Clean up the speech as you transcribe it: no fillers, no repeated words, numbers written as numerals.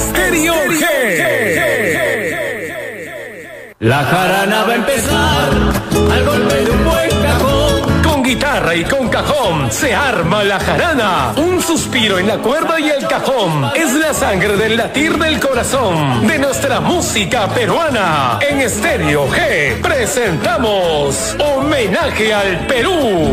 Estéreo G. La jarana va a empezar al golpe de un buen cajón. Con guitarra y con cajón se arma la jarana. Un suspiro en la cuerda y el cajón. Es la sangre del latir del corazón de nuestra música peruana. En Estéreo G presentamos Homenaje al Perú.